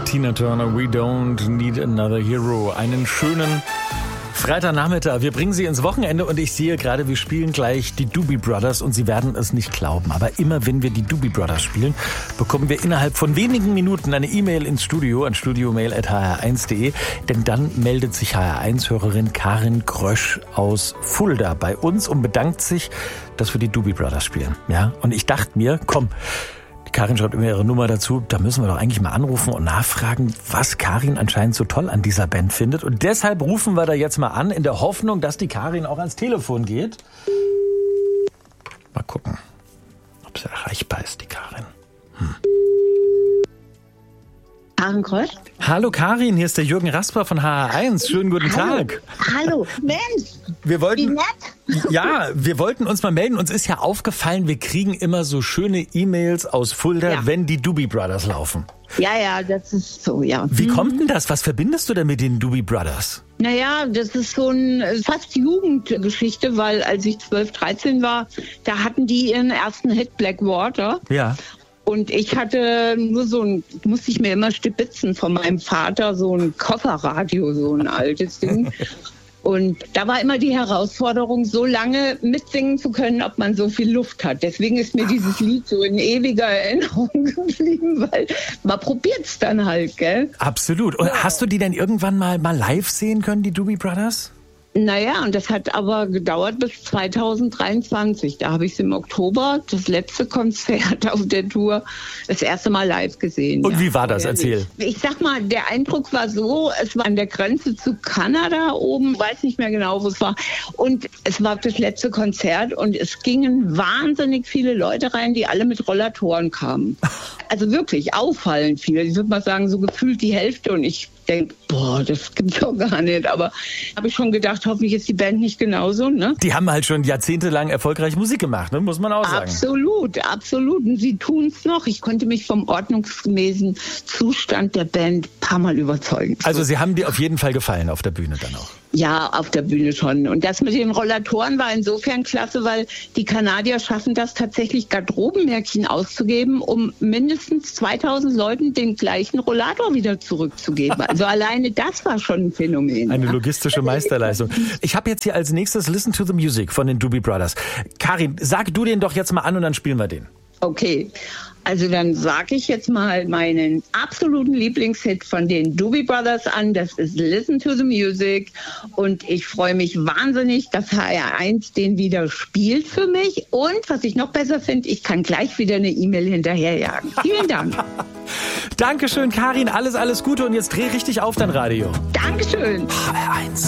Tina Turner, We Don't Need Another Hero. Einen schönen Freitagnachmittag. Wir bringen Sie ins Wochenende und ich sehe gerade, wir spielen gleich die Doobie Brothers und Sie werden es nicht glauben. Aber immer wenn wir die Doobie Brothers spielen, bekommen wir innerhalb von wenigen Minuten eine E-Mail ins Studio an studiomail@hr1.de. Denn dann meldet sich HR1-Hörerin Karin Grösch aus Fulda bei uns und bedankt sich, dass wir die Doobie Brothers spielen. Ja? Und ich dachte mir, komm, Karin schreibt immer ihre Nummer dazu. Da müssen wir doch eigentlich mal anrufen und nachfragen, was Karin anscheinend so toll an dieser Band findet. Und deshalb rufen wir da jetzt mal an, in der Hoffnung, dass die Karin auch ans Telefon geht. Mal gucken, ob sie erreichbar ist, die Karin. Karin Grösch? Hallo Karin, hier ist der Jürgen Rasper von HR1. Schönen guten Tag. Hallo, Mensch, wir wollten, wie nett. Ja, wir wollten uns mal melden. Uns ist ja aufgefallen, wir kriegen immer so schöne E-Mails aus Fulda, wenn die Doobie Brothers laufen. Ja, das ist so, ja. Wie kommt denn das? Was verbindest du denn mit den Doobie Brothers? Naja, das ist so eine fast Jugendgeschichte, weil als ich 12, 13 war, da hatten die ihren ersten Hit Blackwater. Ja. Und ich hatte nur musste ich mir immer stibitzen von meinem Vater, so ein Kofferradio, so ein altes Ding. Und da war immer die Herausforderung, so lange mitsingen zu können, ob man so viel Luft hat. Deswegen ist mir dieses Lied so in ewiger Erinnerung geblieben, weil man probiert's dann halt, gell? Absolut. Und hast du die denn irgendwann mal live sehen können, die Doobie Brothers? Naja, und das hat aber gedauert bis 2023. Da habe ich sie im Oktober, das letzte Konzert auf der Tour, das erste Mal live gesehen. Und wie war das? Erzähl. Ich sag mal, der Eindruck war so, es war an der Grenze zu Kanada oben, weiß nicht mehr genau, wo es war. Und es war das letzte Konzert und es gingen wahnsinnig viele Leute rein, die alle mit Rollatoren kamen. Also wirklich auffallend viele. Ich würde mal sagen, so gefühlt die Hälfte. Und ich denke, das gibt's doch gar nicht. Aber habe ich schon gedacht, hoffentlich ist die Band nicht genauso, ne? Die haben halt schon jahrzehntelang erfolgreich Musik gemacht, ne? Muss man auch sagen. Absolut. Und sie tun's noch. Ich konnte mich vom ordnungsgemäßen Zustand der Band ein paar Mal überzeugen. Also sie haben dir auf jeden Fall gefallen auf der Bühne dann auch. Ja, auf der Bühne schon. Und das mit den Rollatoren war insofern klasse, weil die Kanadier schaffen das tatsächlich, Garderobenmärkchen auszugeben, um mindestens 2000 Leuten den gleichen Rollator wieder zurückzugeben. Also alleine das war schon ein Phänomen. Eine logistische Meisterleistung. Ich habe jetzt hier als nächstes Listen to the Music von den Doobie Brothers. Karin, sag du den doch jetzt mal an und dann spielen wir den. Okay, also dann sage ich jetzt mal meinen absoluten Lieblingshit von den Doobie Brothers an. Das ist Listen to the Music. Und ich freue mich wahnsinnig, dass HR1 den wieder spielt für mich. Und was ich noch besser finde, ich kann gleich wieder eine E-Mail hinterherjagen. Vielen Dank. Dankeschön, Karin. Alles Gute. Und jetzt dreh richtig auf dein Radio. Dankeschön. HR1.